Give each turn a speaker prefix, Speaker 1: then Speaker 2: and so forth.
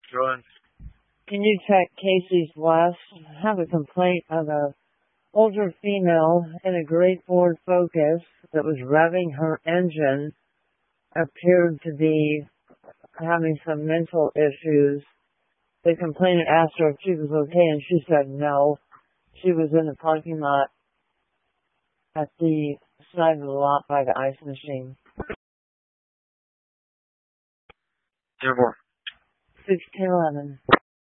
Speaker 1: John.
Speaker 2: Can you check Casey's West? I have a complaint of a older female in a great Ford Focus that was revving her engine, appeared to be having some mental issues. The complainant asked her if she was okay, and she said no. She was in the parking lot at the side of the lot by the ice machine.
Speaker 1: 10-4.
Speaker 2: 1611.